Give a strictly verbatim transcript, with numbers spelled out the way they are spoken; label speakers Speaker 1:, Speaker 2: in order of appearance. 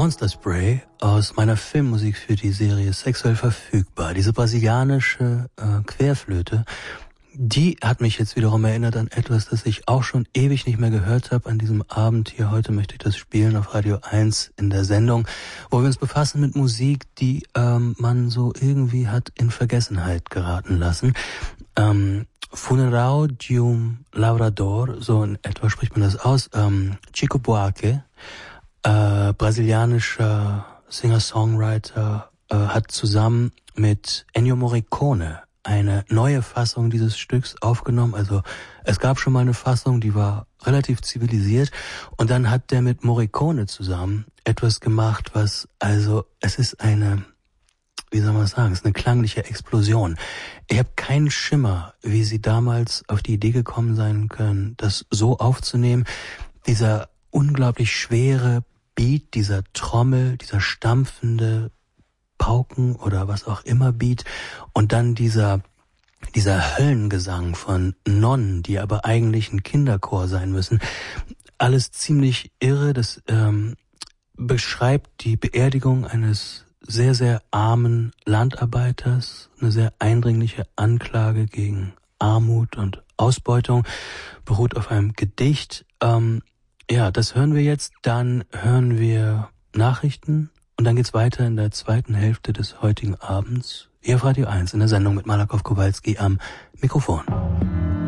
Speaker 1: Monster Spray aus meiner Filmmusik für die Serie Sexuell verfügbar. Diese brasilianische äh, Querflöte, die hat mich jetzt wiederum erinnert an etwas, das ich auch schon ewig nicht mehr gehört habe an diesem Abend hier. Heute möchte ich das spielen auf Radio eins in der Sendung, wo wir uns befassen mit Musik, die ähm, man so irgendwie hat in Vergessenheit geraten lassen. Ähm, Funeral de um Lavrador, so in etwa spricht man das aus. Ähm, Chico Buarque, Äh, brasilianischer Singer-Songwriter, äh, hat zusammen mit Ennio Morricone eine neue Fassung dieses Stücks aufgenommen. Also es gab schon mal eine Fassung, die war relativ zivilisiert, und dann hat der mit Morricone zusammen etwas gemacht, was, also es ist eine, wie soll man sagen, es ist eine klangliche Explosion. Ich habe keinen Schimmer, wie sie damals auf die Idee gekommen sein können, das so aufzunehmen. Dieser unglaublich schwere Beat, dieser Trommel, dieser stampfende Pauken oder was auch immer Beat, und dann dieser dieser Höllengesang von Nonnen, die aber eigentlich ein Kinderchor sein müssen. Alles ziemlich irre. Das ähm, beschreibt die Beerdigung eines sehr, sehr armen Landarbeiters, eine sehr eindringliche Anklage gegen Armut und Ausbeutung, beruht auf einem Gedicht. Ähm, Ja, das hören wir jetzt, dann hören wir Nachrichten und dann geht's weiter in der zweiten Hälfte des heutigen Abends hier auf Radio eins in der Sendung mit Malakow Kowalski am Mikrofon.